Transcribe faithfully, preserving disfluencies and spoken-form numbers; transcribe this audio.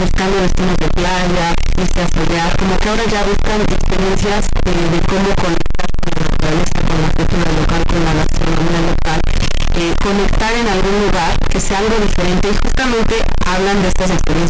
buscando destinos de playa, irse a solear, como que ahora ya buscan experiencias eh, de cómo conectar con la naturaleza, con la cultura local, con la gastronomía local, eh, conectar en algún lugar que sea algo diferente y justamente hablan de estas experiencias